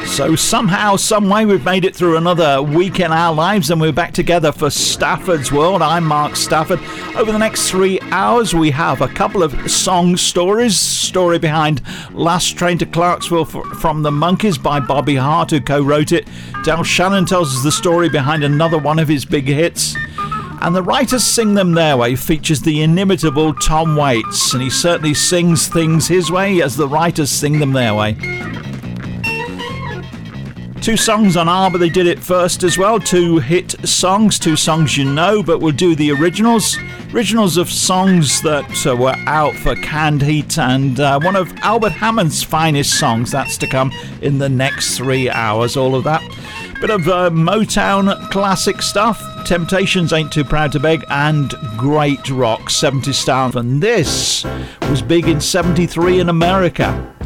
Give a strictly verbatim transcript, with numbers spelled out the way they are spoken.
So somehow, someway, we've made it through another week in our lives and we're back together for Stafford's World. I'm Mark Stafford. Over the next three hours, we have a couple of song stories. Story behind Last Train to Clarksville from the Monkees by Bobby Hart, who co-wrote it. Del Shannon tells us the story behind another one of his big hits. And The Writers Sing Them Their Way features the inimitable Tom Waits, and he certainly sings things his way as the writers sing them their way. Two songs on ABBA, they did it first as well. Two hit songs, two songs you know, but we'll do the originals. Originals of songs that uh, were out for Canned Heat, and uh, one of Albert Hammond's finest songs. That's to come in the next three hours, all of that. Bit of uh, Motown classic stuff. Temptations, Ain't Too Proud to Beg, and great rock, seventies style. And this was big in seventy-three in America.